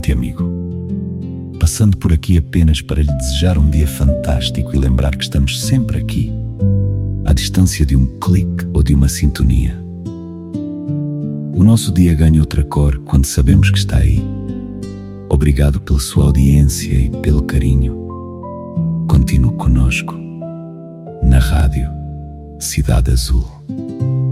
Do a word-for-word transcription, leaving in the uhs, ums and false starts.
instante, amigo. Passando por aqui apenas para lhe desejar um dia fantástico e lembrar que estamos sempre aqui, à distância de um clique ou de uma sintonia. O nosso dia ganha outra cor quando sabemos que está aí. Obrigado pela sua audiência e pelo carinho. Continue conosco na Rádio Cidade Azul.